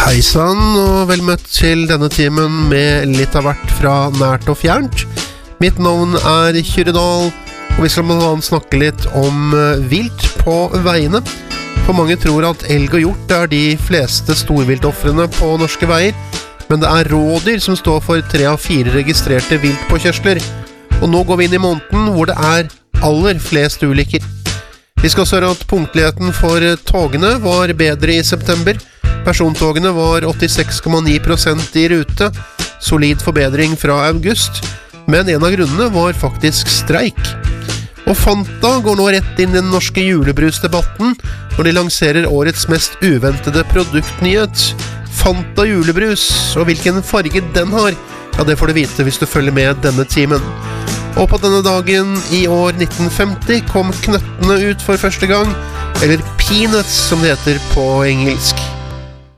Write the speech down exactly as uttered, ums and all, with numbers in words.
Hei sann, og vel møtt til denne timen med litt av hvert fra nært og fjernt. Mitt navn er Kyrredal, og vi skal blant annet snakke litt om vilt på veiene. For mange tror at elg og hjort er de fleste storviltoffrene på norske veier, men det er rådyr som står for tre av fire registrerte viltpåkjørsler. Og nå går vi inn i måneden hvor det er aller flest ulykker. Vi skal også høre at punktligheten for togene var bedre i september. Persontogene var åttiseks komma ni prosent i rute, solid forbedring fra august, men en av grunnene var faktisk streik. Og Fanta går nå rett inn i den norske julebrusdebatten når de lanserer årets mest uventede produktnyhet, Fanta julebrus, og hvilken farge den har, ja det får du vite hvis du følger med denne timen. Og på denne dagen i år nitten femti kom knøttene ut for første gang, eller peanuts som det heter på engelsk.